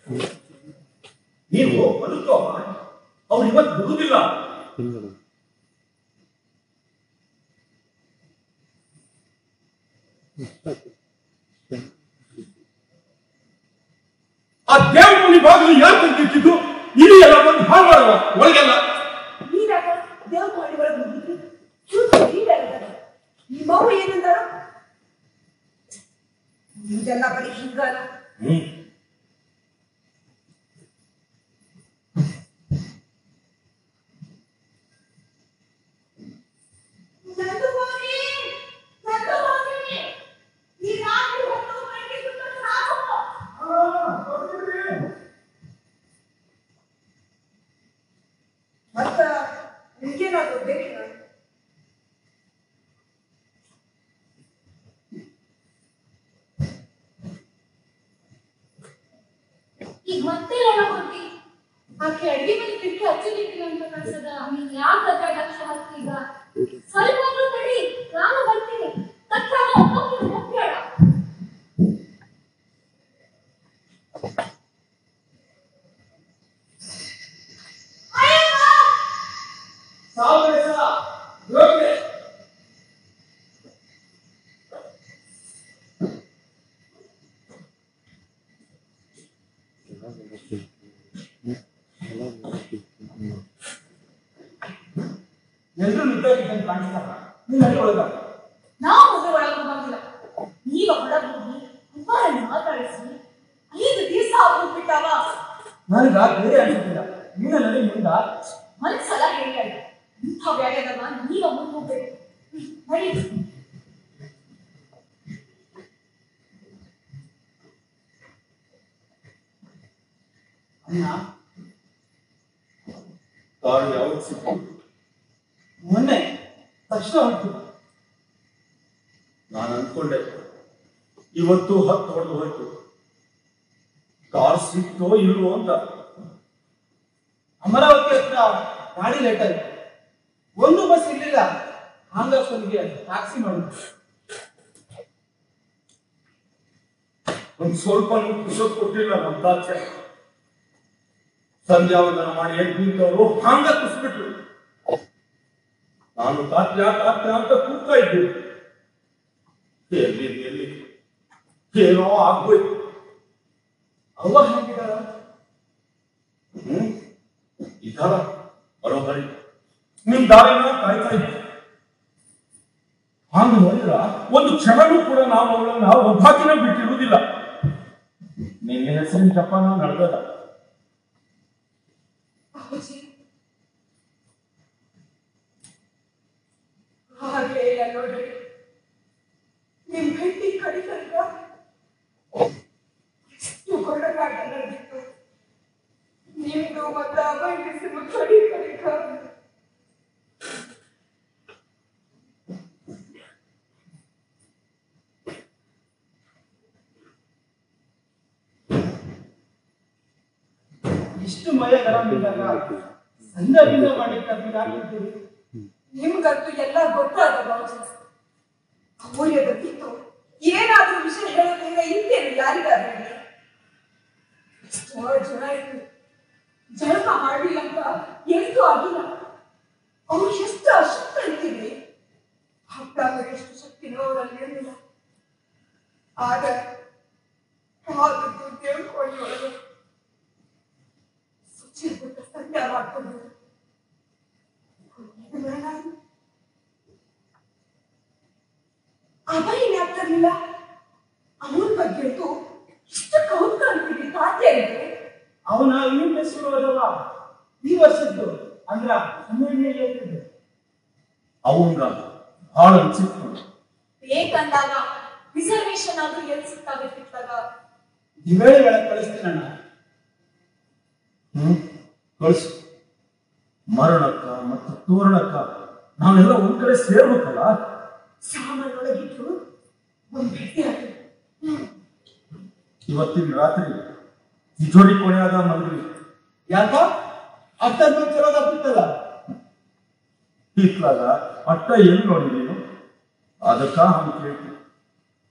ನೀವು ಬದುಕೋ ಅವ್ರು ಇವತ್ತು ಬಿಡುವುದಿಲ್ಲ. ಆ ದೇವಮುನಿ ಬಾಗಿಲು ಯಾರು ತೆಗೆದಿಟ್ಟಿದ್ದು? ಇಡೀ ಎಲ್ಲ ಬಂದು ಹಾಳು ಮಾಡುವ ಒಳಗೆಲ್ಲ ದೇವಮುನಿ ಒಳಗೆ ನಿಮ್ಮ ಮಗು ಏನಂತಾರ ಇದೆಲ್ಲ ಬರೀ ಹಿಂಗಾಲ. ಮತ್ತ ನಿಮ್ಗೇನಾದ್ರು ಬೇಕಿಲ್ಲ? ಈಗ ಮತ್ತೆ ಹೋಗಿ ಆಕೆ ಅಡಿಗೆ ಮನೆ ಕಿಟಕಿ ಹಚ್ಚಲಿಕ್ಕಿಲ್ಲ ಅಂತ ಕಾಣಿಸದ. ನೀನ್ ಯಾಕೆ ಅದ್ರ ಲಕ್ಷ ಹಾಕ್ತೀಗ? ಸ್ವಲ್ಪ ತಡಿ, ನಾನು ಬರ್ತೀನಿ. ತಕ್ಷಣ ಹೋಗ್ಬೇಡ. ಎಲ್ಲರೂ ನಿಂತಾಗಿದ್ದಂಗೆ ಕಾಣಿಸ್ತಾರ. ನೀನು ಅಲ್ಲಿ ಒಳಗ ನಾವು ಮದುವೆ ಒಳಗೆ ಹೋಗಿಲ್ಲ. ನೀವ ಹೊರಗೆ ಹೋಗಿ ಅಮ್ಮರನ್ನು ಮಾತಾಡಿಸಿ 5 ದಿವಸ ಹೋಗ್ಬಿಟ್ಟಾವ. ನನಗ ಬೇರೆ ಅನಿಸ್ತಿಲ್ಲ. ನೀನ ನಡಿ ಮುಂದ ಮನ್ಸಲ ಹೇಳಿ ಇಂಥ ವ್ಯಾಯಾಮ ನೀವ ಮುಂದೆ ಹೋಗ್ಬೇಕು. ನಡಿ. ಅಣ್ಣ ಕಾಳು ಯಾವಾಗ ಸಿಕ್ತು? ಮೊನ್ನೆ ತಕ್ಷಣ ಹೊರಟು. ನಾನು ಅಂದ್ಕೊಂಡೆ ಇವತ್ತು 10 ಹೊಡೆದು ಹೋಯ್ತು. ಕಾರ್ ಸಿಕ್ತೋ ಇಲ್ವೋ ಅಂತ. ಅಮರಾವತಿ ಹತ್ರ ಗಾಡಿ ಲೇಟ್ ಆಯ್ತು. ಒಂದು ಬಸ್ ಇರ್ಲಿಲ್ಲ. ಹಾಂಗಾಸ್ಗೆ ಟ್ಯಾಕ್ಸಿ ಮಾಡಿದ್ರು. ಒಂದು ಸ್ವಲ್ಪ ಪುಷಪ್ ಕೊಟ್ಟಿಲ್ಲ ನಮ್ಮ ತಾಚೆ. ಸಂಧ್ಯಾವಂದನ ಮಾಡಿ ಎದ್ದು ನಿಂತವರು ಹಾಂಗ ಕುಸ್ಬಿಟ್ರು. ನಾನು ತಾತ್ಯ ಅಂತ ಕೂಗ್ತಾ ಇದ್ದೆ. ಎಲ್ಲಿ ಏನೋ ಆಗ್ಬೋಯ್ತು. ಅವ್ವ ಹೇಗಿದ್ದಾರ? ಇದ್ದಾರ ಬರೋಬರಿ. ನಿಮ್ ದಾರಿನ ಕಾಯ್ತಾ ಇದ್ದೆ. ಹಾಗೆ ನೋಡಿದ್ರ ಒಂದು ಕ್ಷಣನೂ ಕೂಡ ನಾವು ಅವಳನ್ನ ಒಬ್ಬಾಕಿನ ಬಿಟ್ಟಿರುವುದಿಲ್ಲ. ನಿನ್ನ ಹೆಸರಿನ ಜಪಾನ ನಡೆದದ. ಹಾಗೆ ಇಲ್ಲ ನೋಡ್ರಿ, ನಿಮ್ ಹೆಂಡತಿ ಕಡಿತಕ್ಕ ಎಷ್ಟು ಹೊರಗಾಟ ನಡೆದಿತ್ತು. ನಿಮ್ದು ಮತ್ತ ಬಯಸಿದ ಕಡಿಕ ಇಷ್ಟು ಮಯ ಗರಂ ಇದ್ದಾಗ ಸಂದರ್ಭದಿಂದ ಮಾಡಿರ್ತೀರಿ. ನಿಮ್ಗಂತೂ ಎಲ್ಲ ಗೊತ್ತಾದ ಬಾಜು. ಅಮೂಲ್ಯದಕ್ಕಿತ್ತು ಏನಾದ್ರೂ ವಿಷಯ ಹೇಳೋದ್ರಿಂದ ಇಂತೇನು ಯಾರಿಗಾದ್ರೂ ಹೇಳಿ. ಎಷ್ಟೋ ಜನ ಇತ್ತು ಜಳಕ ಮಾಡಿಲ್ಲ ಅಂತ ಎಂತೂ ಆಗಿಲ್ಲ. ಅವ್ರು ಎಷ್ಟು ಅಶಕ್ತ ಇರ್ತೀವಿ. ಹತ್ತಾಗ ಎಷ್ಟು ಶಕ್ತಿನೋ ಅವರಲ್ಲಿ ಇರಲಿಲ್ಲ. ಆಗ ಆದದ್ದು ದೇವ್ಕೊಳ್ಳಿ ಒಳಗೆ ಸುಚಿ ಬಿಟ್ಟ ಸಂಧ್ಯ ಮಾಡ್ಕೊಂಡು ಅಭಯನೇ ಆಗ್ತಿರ್ಲಿಲ್ಲ. ಅವನ ಬಗ್ಗೆ ಅಂತೂ ಇಷ್ಟು ಕೌತುಕ ಅಂತೀವಿ ತಾತ್ಯರಿಗೆ. ಅವನ ಯೂನಿವರ್ಸಿಟಿಯವ ಈ ವರ್ಷದ್ದು ಅಂದ್ರ 12 ಅವಂಗ ಭಾಳ ಅನ್ಸಿತ್ತು. ಬೇಕಂದಾಗ ರಿಸರ್ವೇಶನ್ ಆದ್ರೂ ಎಲ್ಲಿ ಸಿಗ್ತಾವೆ ಸಿಕ್ತಾಗ ದಿವೇಳಿ ಒಳಗೆ ಕಳಿಸ್ತೀನಣ್ಣ. ಕಳಿಸು. ಮರಣಕ್ಕ ಮತ್ತು ತೋರಣಕ್ಕ ನಾವೆಲ್ಲ ಒಂದ್ ಕಡೆ ಸೇರ್ಬೇಕಲ್ಲ. ಸಾಮಾನೊಳಗಿಟ್ಟು ಒಂದು ಭೇಟಿ ಆಗಿ ಇವತ್ತಿನ ರಾತ್ರಿ ತಿಜೋರಿ ಕೊನೆಯಾದ ಮಲ್ರಿ. ಯಾಕ ಅಟ್ಟ ಚಲೋದಾಗ್ತಿತ್ತಲ್ಲ. ಹಿತ್ಲಾಗ ಅಟ್ಟ ಎಲ್ಲಿ ನೋಡಿದೀನು ಅದಕ್ಕ ಹಂಗೆ ಕೇಳ್ತೀನಿ.